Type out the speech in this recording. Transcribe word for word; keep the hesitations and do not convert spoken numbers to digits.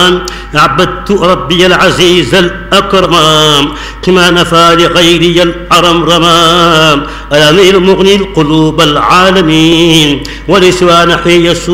عبدت ربي العزيز الأكرم كما نفى لغيري الأرم رمام الأمير مغني القلوب العالمين ولسوى نحي